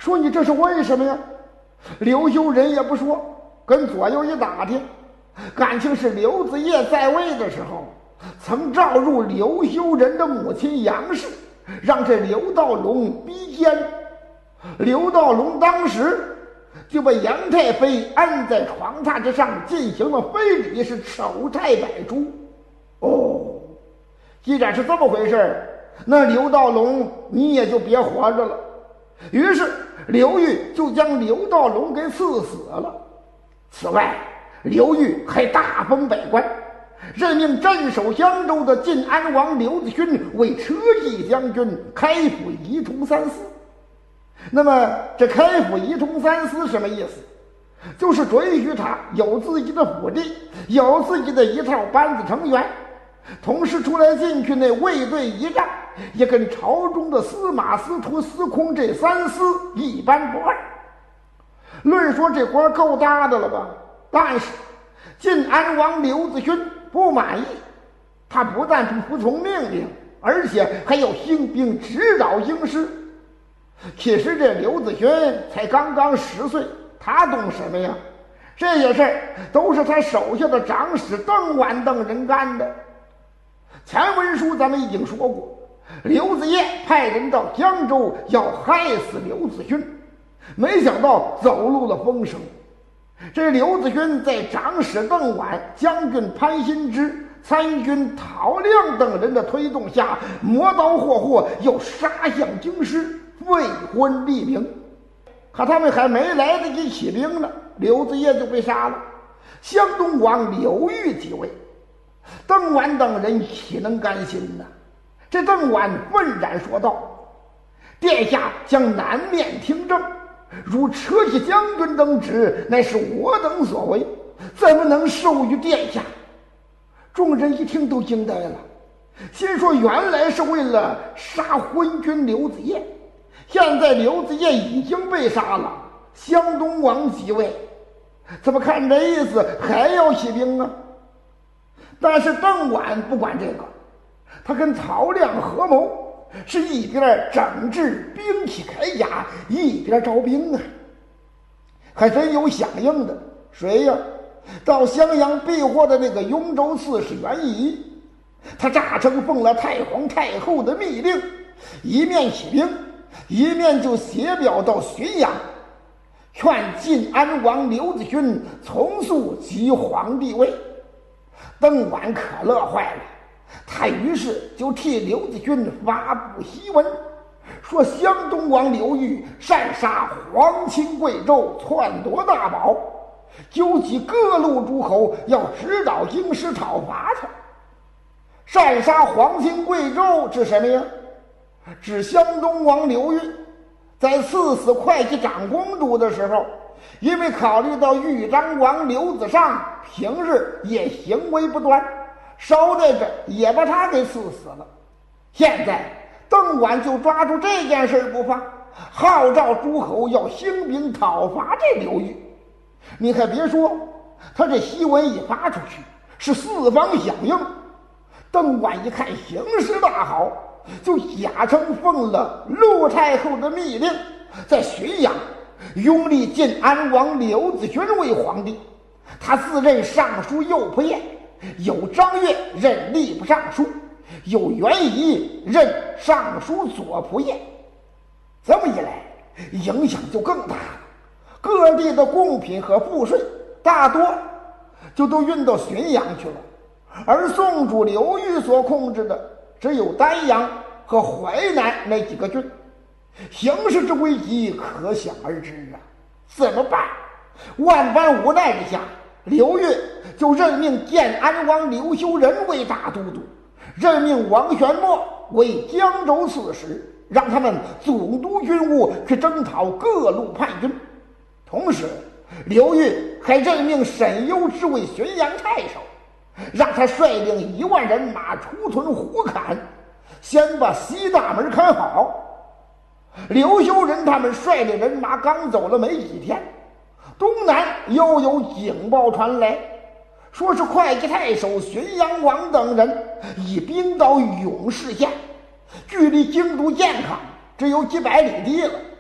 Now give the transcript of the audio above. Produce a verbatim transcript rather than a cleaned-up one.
说你这是为什么呀？刘修仁也不说，跟左右一打听，感情是刘子业在位的时候，曾召入刘修仁的母亲杨氏，让这刘道龙逼奸。刘道龙当时就被杨太妃按在床榻之上进行了非礼，是丑态百出。哦，既然是这么回事，那刘道龙你也就别活着了。于是刘裕就将刘道龙给赐死了。此外，刘裕还大封百官，任命镇守襄州的晋安王刘子勋为车骑将军，开府仪同三司。那么这开府仪同三司什么意思？就是准许他有自己的府地，有自己的一套班子成员，同时出来进去那卫队仪仗也跟朝中的司马、司徒、司空这三司一般不二。论说这活够大的了吧？但是晋安王刘子勋不满意，他不但不服从命令，而且还要兴兵指导京师。其实这刘子勋才刚刚十岁，他懂什么呀？这些事儿都是他手下的长史邓婉等人干的。前文书咱们已经说过，刘子业派人到江州要害死刘子勋，没想到走漏了风声。这刘子勋在长史邓婉、将军潘新之、参军陶亮等人的推动下，磨刀霍霍要杀向京师，废昏立明。可他们还没来得及起兵呢，刘子业就被杀了。湘东王刘裕即位，邓婉等人岂能甘心呢？这邓婉愤然说道：殿下将南面听政，如车骑将军等职，乃是我等所为，怎么能授予殿下？众人一听都惊呆了，心说原来是为了杀昏君刘子业，现在刘子业已经被杀了，湘东王即位，怎么看这意思还要起兵啊？但是邓婉不管这个，他跟陶亮合谋，是一边整治兵器铠甲，一边招兵啊。还真有响应的，谁呀？到襄阳避祸的那个雍州刺史袁仪，他诈称奉了太皇太后的密令，一面起兵，一面就写表到浔阳，劝晋安王刘子勋从速即皇帝位。邓婉可乐坏了，他于是就替刘子勋发布檄文，说湘东王刘裕擅杀皇亲贵胄，篡夺大宝，纠集各路诸侯要直捣京师讨伐他。擅杀皇亲贵胄指什么呀？指湘东王刘裕在赐死会稽长公主的时候，因为考虑到豫章王刘子尚平日也行为不端，捎带着也把他给赐死了。现在邓婉就抓住这件事不放，号召诸侯要兴兵讨伐这刘裕。你还别说，他这檄文一发出去，是四方响应。邓婉一看形势大好，就假称奉了陆太后的密令，在浔阳拥立晋安王刘子勋为皇帝。他自任尚书右仆射，有张悦任吏部尚书，有袁仪任尚书左仆射。这么一来，影响就更大了。各地的贡品和赋税大多就都运到浔阳去了，而宋主刘裕所控制的只有丹阳和淮南那几个郡，形势之危急可想而知啊！怎么办？万般无奈之下，刘裕就任命建安王刘修仁为大都督，任命王玄谟为江州刺史，让他们总督军务，去征讨各路叛军。同时，刘裕还任命沈攸之为浔阳太守，让他率领一万人马出屯胡坎，先把西大门看好。刘修仁他们率领人马刚走了没几天，东南又有警报传来，说是会稽太守浔阳王等人已兵到永市县，距离京都健康只有几百里地了。